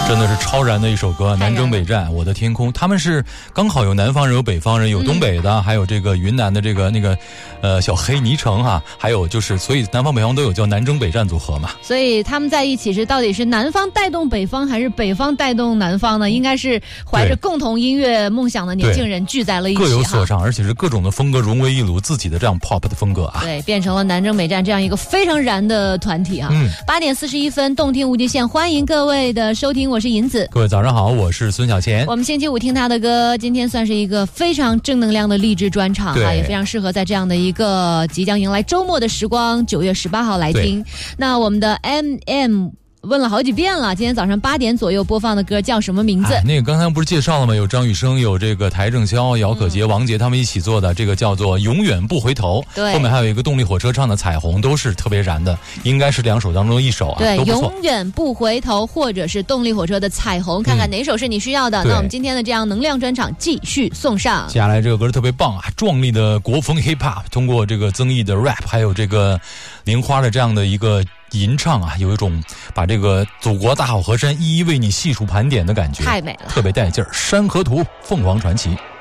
真的是超然的一首歌，南征北战，我的天空。他们是刚好有南方人，有北方人，有东北的，还有这个云南的这个小黑泥城哈，还有就是所以南方北方都有叫南征北战组合嘛。 所以他们在一起是到底是南方带动北方，还是北方带动南方呢？应该是怀着共同音乐梦想的年轻人聚在了一起， 各有所长，而且是各种的风格融为一炉，自己的这样 pop 的风格啊。 对，变成了南征北战这样一个非常燃的团体啊。8点41分，动听无极限，欢迎各位的收听，我是银子。 各位早上好，我是孙小贤。 我们星期五听他的歌，今天算是一个非常正能量的励志专场啊，也非常适合在这样的一个即将迎来周末的时光，9月18号来听。那我们的 MM问了好几遍了，今天早上8点左右播放的歌叫什么名字？ 那个刚才不是介绍了吗？有张雨生，有这个邰正宵、姚可杰、王杰他们一起做的，这个叫做《永远不回头》。 对， 后面还有一个动力火车唱的《彩虹》，都是特别燃的，应该是2首当中的一首啊。 对， 都不错。 永远不回头，或者是动力火车的《彩虹》，看看哪首是你需要的。那我们今天的这样能量专场继续送上。 接下来这个歌特别棒啊，壮丽的国风 hip hop， 通过这个增益的 rap， 还有这个玲花的这样的一个吟唱啊，有一种把这个祖国大好河山一一为你细数盘点的感觉， 太美了， 特别带劲儿。山河图，凤凰传奇。